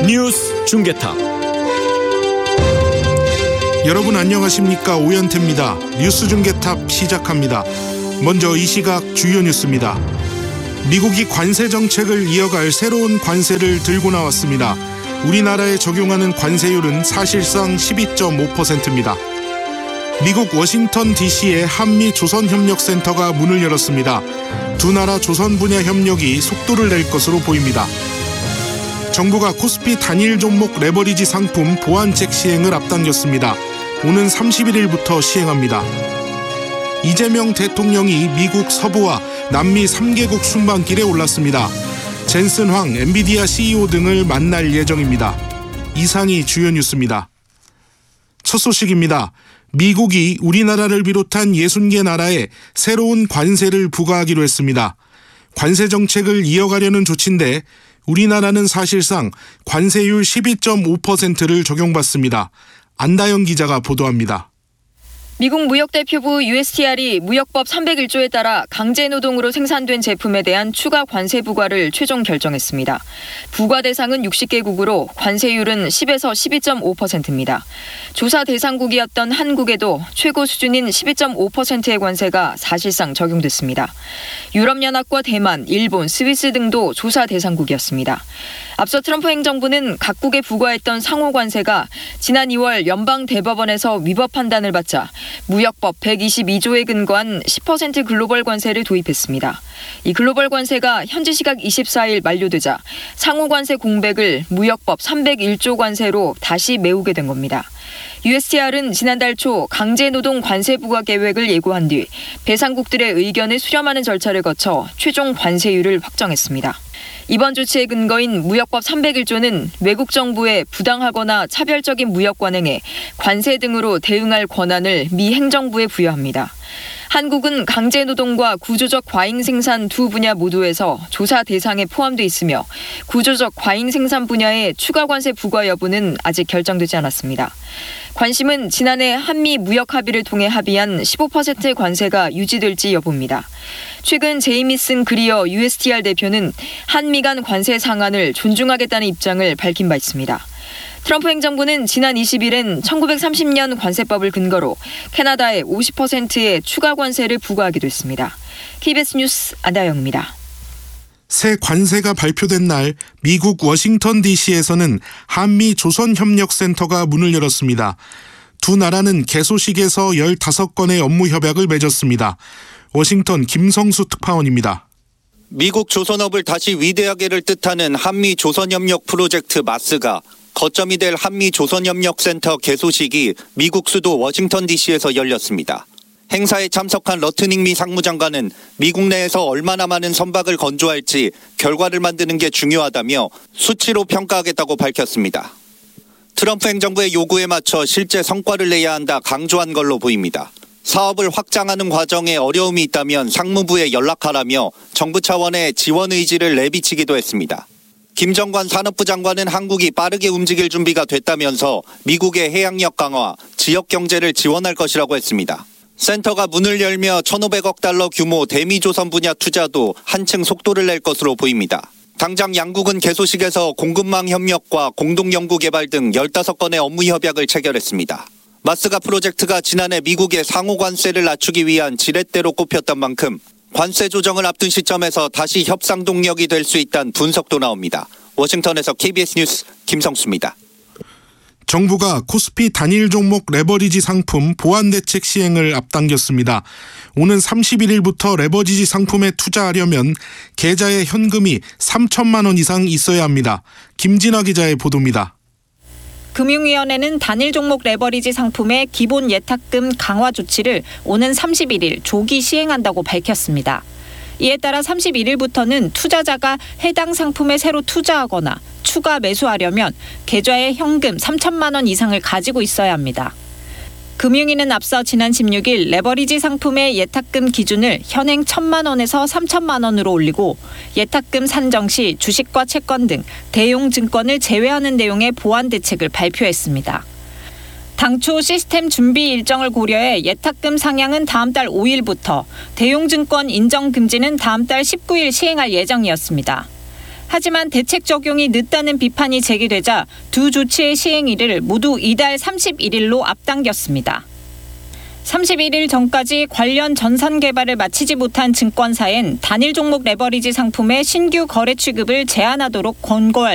뉴스 중계탑. 여러분 안녕하십니까? 오현태입니다. 뉴스 중계탑 시작합니다. 먼저 이 시각 주요 뉴스입니다. 미국이 관세 정책을 이어갈 새로운 관세를 들고 나왔습니다. 우리나라에 적용하는 관세율은 사실상 12.5%입니다. 미국 워싱턴 DC의 한미 조선협력센터가 문을 열었습니다. 두 나라 조선 분야 협력이 속도를 낼 것으로 보입니다. 정부가 코스피 단일 종목 레버리지 상품 보완책 시행을 앞당겼습니다. 오는 31일부터 시행합니다. 이재명 대통령이 미국 서부와 남미 3개국 순방길에 올랐습니다. 젠슨 황 엔비디아 CEO 등을 만날 예정입니다. 이상이 주요 뉴스입니다. 첫 소식입니다. 미국이 우리나라를 비롯한 60개 나라에 새로운 관세를 부과하기로 했습니다. 관세 정책을 이어가려는 조치인데 우리나라는 사실상 관세율 12.5%를 적용받습니다. 안다영 기자가 보도합니다. 미국 무역대표부 USTR이 무역법 301조에 따라 강제노동으로 생산된 제품에 대한 추가 관세 부과를 최종 결정했습니다. 부과 대상은 60개국으로 관세율은 10에서 12.5%입니다. 조사 대상국이었던 한국에도 최고 수준인 12.5%의 관세가 사실상 적용됐습니다. 유럽연합과 대만, 일본, 스위스 등도 조사 대상국이었습니다. 앞서 트럼프 행정부는 각국에 부과했던 상호 관세가 지난 2월 연방대법원에서 위법 판단을 받자 무역법 122조에 근거한 10% 글로벌 관세를 도입했습니다. 이 글로벌 관세가 현지 시각 24일 만료되자 상호 관세 공백을 무역법 301조 관세로 다시 메우게 된 겁니다. USTR은 지난달 초 강제노동 관세 부과 계획을 예고한 뒤 배상국들의 의견을 수렴하는 절차를 거쳐 최종 관세율을 확정했습니다. 이번 조치의 근거인 무역법 301조는 외국 정부에 부당하거나 차별적인 무역 관행에 관세 등으로 대응할 권한을 미 행정부에 부여합니다. 한국은 강제노동과 구조적 과잉 생산 두 분야 모두에서 조사 대상에 포함돼 있으며 구조적 과잉 생산 분야의 추가 관세 부과 여부는 아직 결정되지 않았습니다. 관심은 지난해 한미 무역 합의를 통해 합의한 15% 관세가 유지될지 여부입니다. 최근 제이미슨 그리어 USTR 대표는 한미 간 관세 상한을 존중하겠다는 입장을 밝힌 바 있습니다. 트럼프 행정부는 지난 20일엔 1930년 관세법을 근거로 캐나다에 50%의 추가 관세를 부과하기도 했습니다. KBS 뉴스 안다영입니다. 새 관세가 발표된 날 미국 워싱턴 DC에서는 한미 조선협력센터가 문을 열었습니다. 두 나라는 개소식에서 15건의 업무 협약을 맺었습니다. 워싱턴 김성수 특파원입니다. 미국 조선업을 다시 위대하게를 뜻하는 한미 조선협력 프로젝트 마스가 거점이 될 한미 조선협력센터 개소식이 미국 수도 워싱턴 DC에서 열렸습니다. 행사에 참석한 러트닝 미 상무장관은 미국 내에서 얼마나 많은 선박을 건조할지 결과를 만드는 게 중요하다며 수치로 평가하겠다고 밝혔습니다. 트럼프 행정부의 요구에 맞춰 실제 성과를 내야 한다 강조한 걸로 보입니다. 사업을 확장하는 과정에 어려움이 있다면 상무부에 연락하라며 정부 차원의 지원 의지를 내비치기도 했습니다. 김정관 산업부 장관은 한국이 빠르게 움직일 준비가 됐다면서 미국의 해양력 강화, 지역 경제를 지원할 것이라고 했습니다. 센터가 문을 열며 1,500억 달러 규모 대미조선 분야 투자도 한층 속도를 낼 것으로 보입니다. 당장 양국은 개소식에서 공급망 협력과 공동연구개발 등 15건의 업무 협약을 체결했습니다. 마스가 프로젝트가 지난해 미국의 상호 관세를 낮추기 위한 지렛대로 꼽혔던 만큼 관세 조정을 앞둔 시점에서 다시 협상 동력이 될 수 있다는 분석도 나옵니다. 워싱턴에서 KBS 뉴스 김성수입니다. 정부가 코스피 단일 종목 레버리지 상품 보완 대책 시행을 앞당겼습니다. 오는 31일부터 레버리지 상품에 투자하려면 계좌에 현금이 3천만 원 이상 있어야 합니다. 김진아 기자의 보도입니다. 금융위원회는 단일 종목 레버리지 상품의 기본 예탁금 강화 조치를 오는 31일 조기 시행한다고 밝혔습니다. 이에 따라 31일부터는 투자자가 해당 상품에 새로 투자하거나 추가 매수하려면 계좌에 현금 3천만 원 이상을 가지고 있어야 합니다. 금융위는 앞서 지난 16일 레버리지 상품의 예탁금 기준을 현행 1,000만 원에서 3천만 원으로 올리고 예탁금 산정 시 주식과 채권 등 대용 증권을 제외하는 내용의 보완 대책을 발표했습니다. 당초 시스템 준비 일정을 고려해 예탁금 상향은 다음 달 5일부터, 대용증권 인정 금지는 다음 달 19일 시행할 예정이었습니다. 하지만 대책 적용이 늦다는 비판이 제기되자 두 조치의 시행일을 모두 이달 31일로 앞당겼습니다. 31일 전까지 관련 전산 개발을 마치지 못한 증권사엔 단일 종목 레버리지 상품의 신규 거래 취급을 제한하도록 권고할